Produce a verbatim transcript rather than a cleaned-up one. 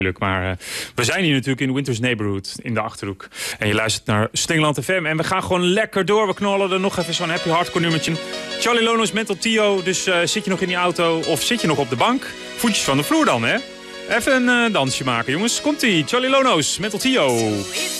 Maar uh, we zijn hier natuurlijk in Winter's Neighborhood in de Achterhoek. En je luistert naar Stingland F M. En we gaan gewoon lekker door. We knallen er nog even zo'n happy hardcore nummertje. Charlie Lono's Mental Tio. Dus uh, zit je nog in die auto of zit je nog op de bank? Voetjes van de vloer dan, hè? Even een uh, dansje maken, jongens. Komt-ie. Charlie Lono's Mental Tio.